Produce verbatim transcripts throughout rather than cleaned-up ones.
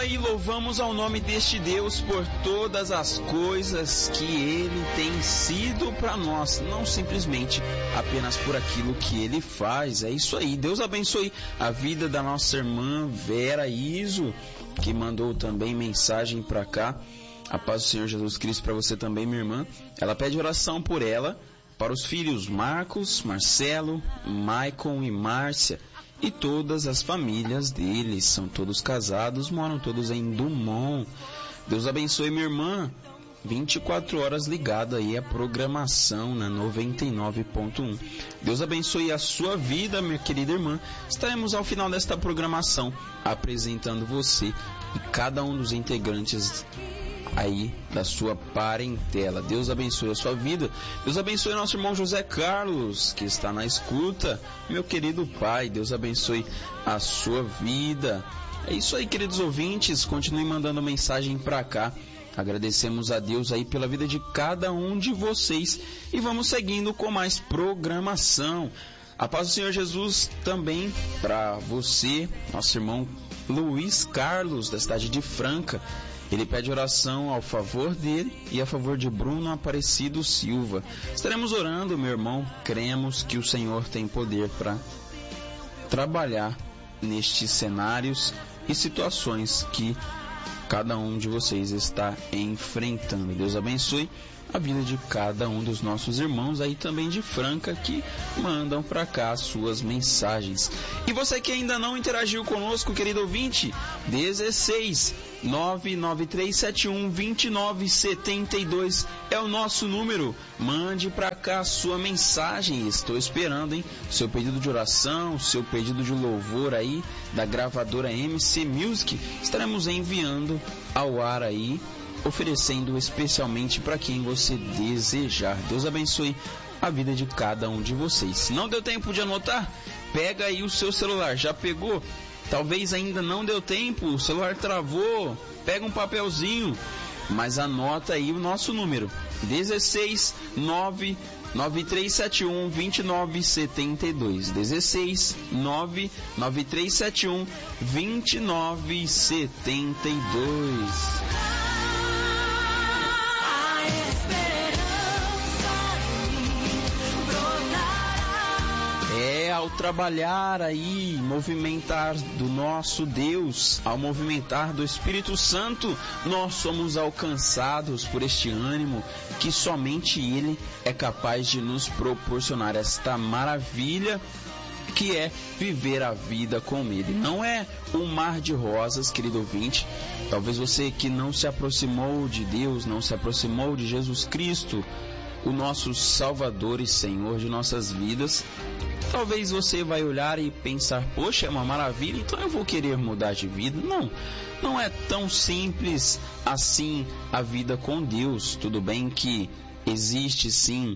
aí, louvamos ao nome deste Deus por todas as coisas que Ele tem sido para nós, não simplesmente apenas por aquilo que Ele faz. É isso aí, Deus abençoe a vida da nossa irmã Vera Iso, que mandou também mensagem para cá. A paz do Senhor Jesus Cristo para você também, minha irmã. Ela pede oração por ela, para os filhos Marcos, Marcelo, Maicon e Márcia, e todas as famílias deles, são todos casados, moram todos em Dumont. Deus abençoe, minha irmã. vinte e quatro horas ligado aí a programação na noventa e nove ponto um. Deus abençoe a sua vida, minha querida irmã. Estaremos ao final desta programação apresentando você e cada um dos integrantes aí da sua parentela. Deus abençoe a sua vida. Deus abençoe nosso irmão José Carlos, que está na escuta. Meu querido pai, Deus abençoe a sua vida. É isso aí, queridos ouvintes, continue mandando mensagem para cá. Agradecemos a Deus aí pela vida de cada um de vocês e vamos seguindo com mais programação. A paz do Senhor Jesus também para você, nosso irmão Luiz Carlos, da cidade de Franca. Ele pede oração ao favor dele e a favor de Bruno Aparecido Silva. Estaremos orando, meu irmão. Cremos que o Senhor tem poder para trabalhar nestes cenários e situações que cada um de vocês está enfrentando. Deus abençoe a vida de cada um dos nossos irmãos aí também de Franca que mandam para cá as suas mensagens. E você que ainda não interagiu conosco, querido ouvinte, dezesseis nove nove três sete um dois nove sete dois é o nosso número. Mande para cá a sua mensagem. Estou esperando, hein? Seu pedido de oração, seu pedido de louvor aí da gravadora M C Music, estaremos enviando ao ar aí, oferecendo especialmente para quem você desejar. Deus abençoe a vida de cada um de vocês. Se não deu tempo de anotar, pega aí o seu celular. Já pegou? Talvez ainda não deu tempo, o celular travou. Pega um papelzinho, mas anota aí o nosso número. dezesseis nove nove três sete um dois nove sete dois. dezesseis nove nove três sete um dois nove sete dois. É, ao trabalhar aí, movimentar do nosso Deus, ao movimentar do Espírito Santo, nós somos alcançados por este ânimo que somente Ele é capaz de nos proporcionar, esta maravilha que é viver a vida com Ele. Não é um mar de rosas, querido ouvinte. Talvez você que não se aproximou de Deus, não se aproximou de Jesus Cristo, o nosso Salvador e Senhor de nossas vidas, talvez você vai olhar e pensar, poxa, é uma maravilha, então eu vou querer mudar de vida. Não, não é tão simples assim a vida com Deus. Tudo bem que existe sim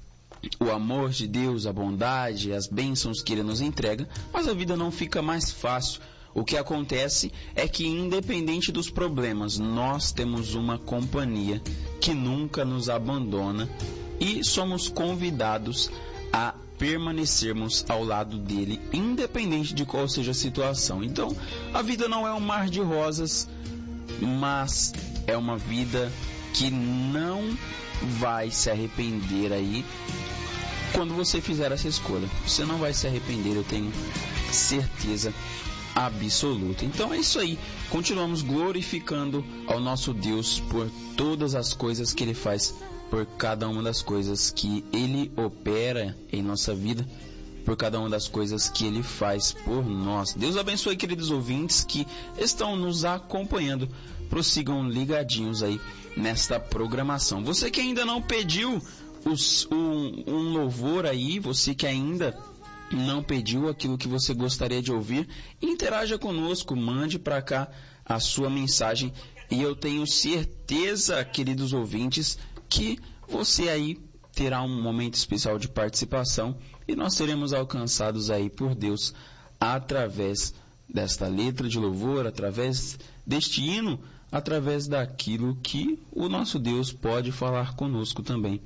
o amor de Deus, a bondade, as bênçãos que Ele nos entrega, mas a vida não fica mais fácil. O que acontece é que, independente dos problemas, nós temos uma companhia que nunca nos abandona e somos convidados a permanecermos ao lado dele, independente de qual seja a situação. Então, a vida não é um mar de rosas, mas é uma vida que não vai se arrepender aí quando você fizer essa escolha. Você não vai se arrepender, eu tenho certeza absoluta. Então é isso aí. Continuamos glorificando ao nosso Deus por todas as coisas que Ele faz, por cada uma das coisas que Ele opera em nossa vida, por cada uma das coisas que Ele faz por nós. Deus abençoe, queridos ouvintes que estão nos acompanhando. Prossigam ligadinhos aí nesta programação. Você que ainda não pediu os, um, um louvor aí, você que ainda não pediu aquilo que você gostaria de ouvir, interaja conosco, mande para cá a sua mensagem e eu tenho certeza, queridos ouvintes, que você aí terá um momento especial de participação e nós seremos alcançados aí por Deus através desta letra de louvor, através deste hino, através daquilo que o nosso Deus pode falar conosco também,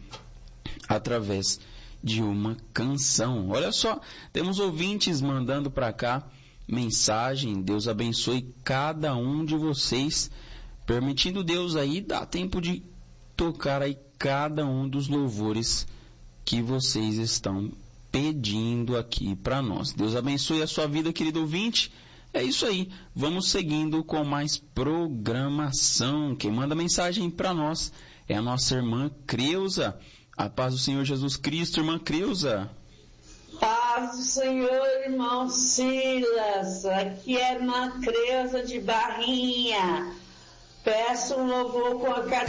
através de uma canção. Olha só, temos ouvintes mandando para cá mensagem. Deus abençoe cada um de vocês. Permitindo Deus aí, dá tempo de tocar aí cada um dos louvores que vocês estão pedindo aqui para nós. Deus abençoe a sua vida, querido ouvinte. É isso aí. Vamos seguindo com mais programação. Quem manda mensagem para nós é a nossa irmã Creuza. A paz do Senhor Jesus Cristo, irmã Creuza. Paz do Senhor, irmão Silas. Aqui é a irmã Creuza de Barrinha. Peço um louvor com a